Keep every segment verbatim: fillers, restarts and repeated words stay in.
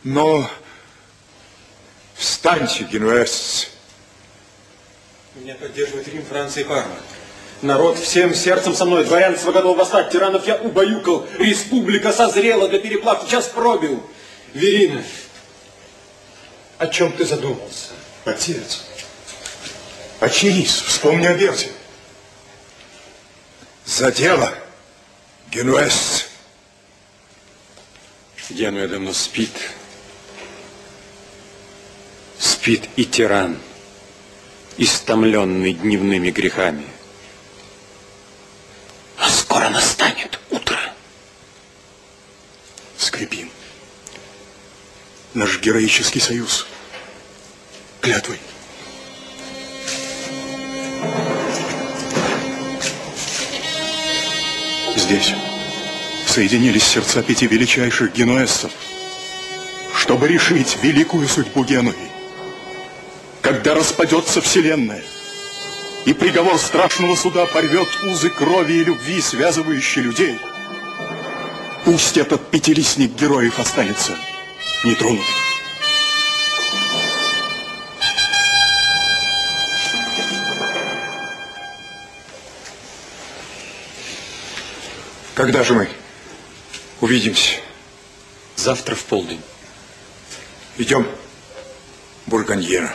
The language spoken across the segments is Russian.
Но встаньте, генуэзцы. Меня поддерживает Рим, Франция и Парма. Народ всем сердцем со мной. Дворянство готово восстать. Тиранов я убаюкал. Республика созрела для переплавки. Час пробил. Верина, о чем ты задумался? Отец, очнись, вспомни о Берте. За дело, генуэзцы. Генуя давно спит. Спит и тиран, истомленный дневными грехами. А скоро настанет утро. Скрепим наш героический союз клятвой. Здесь соединились сердца пяти величайших генуэзцев, чтобы решить великую судьбу Генуи. Когда распадется вселенная, и приговор страшного суда порвет узы крови и любви, связывающие людей, пусть этот пятилистник героев останется нетронутым. Когда же мы увидимся? Завтра в полдень. Идем, бургоньера.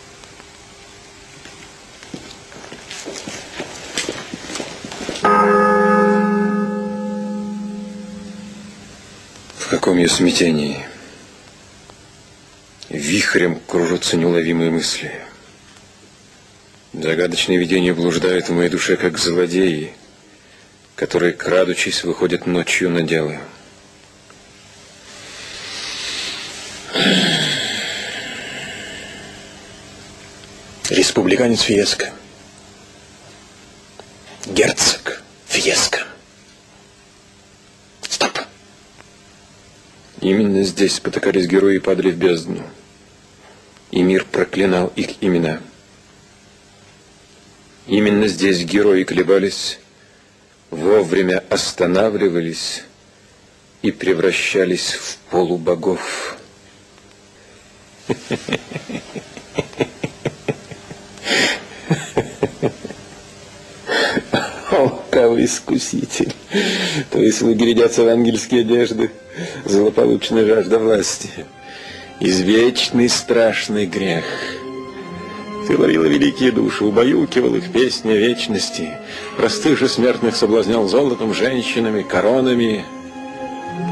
В каком я смятении. Вихрем кружатся неуловимые мысли. Загадочные видения блуждают в моей душе, как злодеи, которые, крадучись, выходят ночью на дело. Республиканец Фиеско. Герцог Фиеско. Стоп! Именно здесь спотыкались герои и падали в бездну. И мир проклинал их имена. Именно здесь герои колебались, вовремя останавливались и превращались в полубогов. Лукавый искуситель. Твои слуги рядятся в ангельские одежды, злополучная жажда власти, извечный страшный грех. Ты ловила великие души, убаюкивал их песни о вечности, простых же смертных соблазнял золотом, женщинами, коронами.